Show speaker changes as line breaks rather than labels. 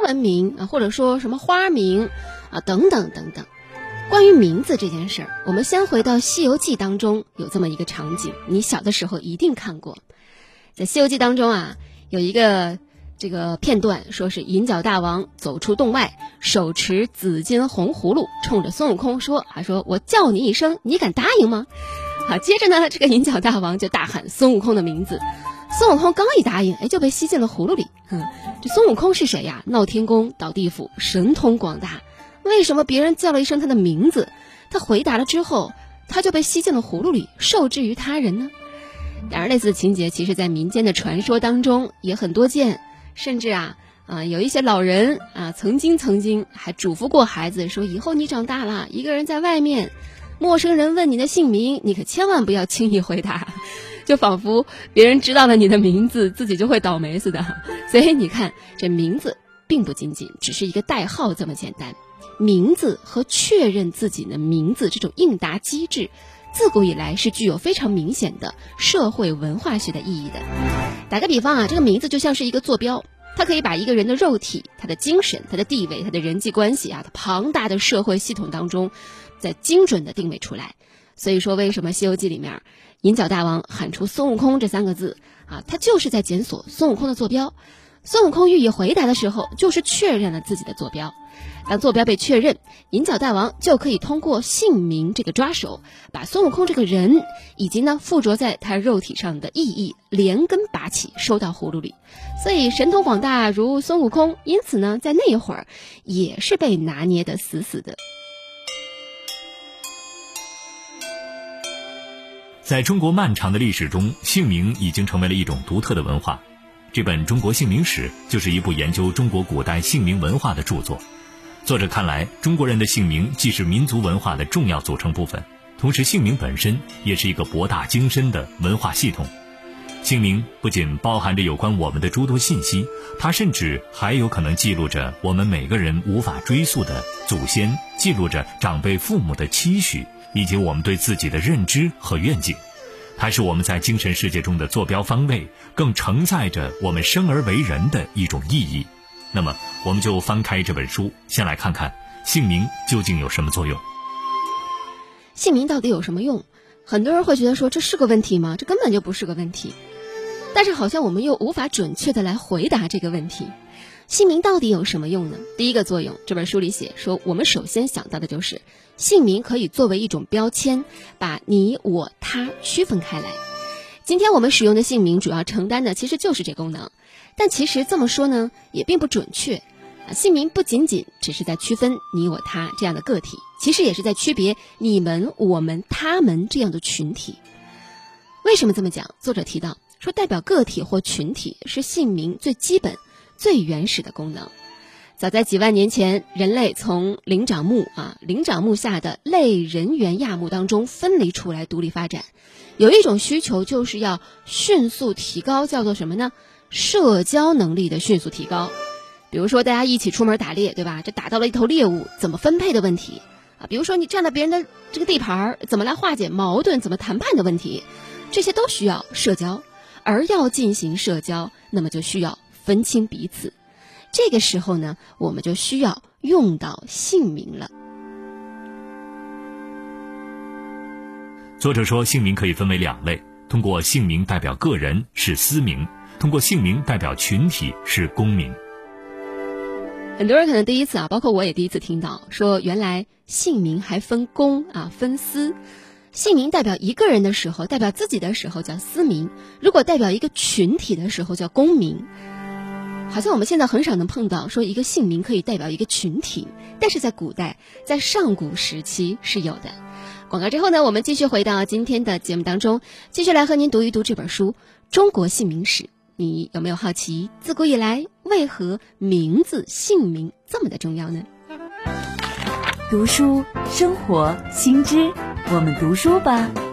文名啊，或者说什么花名啊，等等等等。关于名字这件事儿，我们先回到《西游记》当中有这么一个场景，你小的时候一定看过。在《西游记》当中啊，有一个这个片段，说是银角大王走出洞外，手持紫金红葫芦，冲着孙悟空说：“我叫你一声，你敢答应吗？”好，接着呢，这个银角大王就大喊孙悟空的名字。孙悟空刚一答应，就被吸进了葫芦里。这孙悟空是谁呀？闹天宫，倒地府，神通广大。为什么别人叫了一声他的名字，他回答了之后，他就被吸进了葫芦里，受制于他人呢？当然，类似的情节其实在民间的传说当中也很多见，甚至有一些老人曾经还嘱咐过孩子说，以后你长大了，一个人在外面，陌生人问你的姓名，你可千万不要轻易回答，就仿佛别人知道了你的名字，自己就会倒霉似的。所以你看，这名字并不仅仅只是一个代号这么简单，名字和确认自己的名字这种应答机制，自古以来是具有非常明显的社会文化学的意义的。打个比方这个名字就像是一个坐标，它可以把一个人的肉体、他的精神、他的地位、他的人际关系他庞大的社会系统当中再精准的定位出来。所以说为什么《西游记》里面银角大王喊出孙悟空这3个字他就是在检索孙悟空的坐标。孙悟空予以回答的时候，就是确认了自己的坐标。当坐标被确认，银角大王就可以通过姓名这个抓手，把孙悟空这个人以及附着在他肉体上的意义连根拔起，收到葫芦里。所以神通广大如孙悟空，因此呢，在那一会儿也是被拿捏得死死的。
在中国漫长的历史中，姓名已经成为了一种独特的文化。这本《中国姓名史》就是一部研究中国古代姓名文化的著作。作者看来，中国人的姓名既是民族文化的重要组成部分，同时姓名本身也是一个博大精深的文化系统。姓名不仅包含着有关我们的诸多信息，它甚至还有可能记录着我们每个人无法追溯的祖先，记录着长辈父母的期许，以及我们对自己的认知和愿景。它是我们在精神世界中的坐标方位，更承载着我们生而为人的一种意义。那么我们就翻开这本书，先来看看姓名究竟有什么作用。
姓名到底有什么用？很多人会觉得说，这是个问题吗？这根本就不是个问题。但是好像我们又无法准确的来回答这个问题。姓名到底有什么用呢？第一个作用，这本书里写说，我们首先想到的就是姓名可以作为一种标签，把你我他区分开来。今天我们使用的姓名主要承担的其实就是这功能，但其实这么说呢也并不准确。姓名不仅仅只是在区分你我他这样的个体，其实也是在区别你们我们他们这样的群体。为什么这么讲？作者提到说，代表个体或群体是姓名最基本最原始的功能。早在几万年前，人类从灵长目下的类人猿亚目当中分离出来，独立发展。有一种需求就是要迅速提高，叫做什么呢？社交能力的迅速提高。比如说大家一起出门打猎，对吧？这打到了一头猎物，怎么分配的问题比如说你占了别人的这个地盘，怎么来化解矛盾，怎么谈判的问题，这些都需要社交。而要进行社交，那么就需要分清彼此。这个时候呢，我们就需要用到姓名了。
作者说，姓名可以分为2类，通过姓名代表个人是私名，通过姓名代表群体是公名。
很多人可能第一次包括我也第一次听到说，原来姓名还分公分私。姓名代表一个人的时候，代表自己的时候叫私名，如果代表一个群体的时候叫公名。好像我们现在很少能碰到说一个姓名可以代表一个群体，但是在古代，在上古时期是有的。广告之后呢，我们继续回到今天的节目当中，继续来和您读一读这本书《中国姓名史》。你有没有好奇，自古以来为何名字姓名这么的重要呢？
读书生活新知，我们读书吧。